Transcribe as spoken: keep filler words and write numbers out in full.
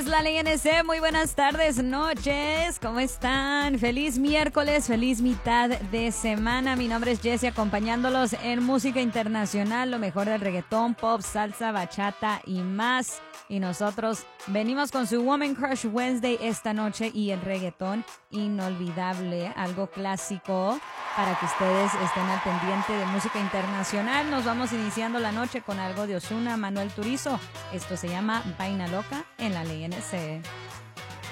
es la Ley N C. Muy buenas tardes, noches. ¿Cómo están? Feliz miércoles, feliz mitad de semana. Mi nombre es Jessie, acompañándolos en música internacional, lo mejor del reggaetón, pop, salsa, bachata y más. Y nosotros venimos con su Woman Crush Wednesday esta noche y el reggaetón inolvidable, algo clásico para que ustedes estén al pendiente de música internacional. Nos vamos iniciando la noche con algo de Ozuna, Manuel Turizo. Esto se llama Vaina Loca en la Ley N C.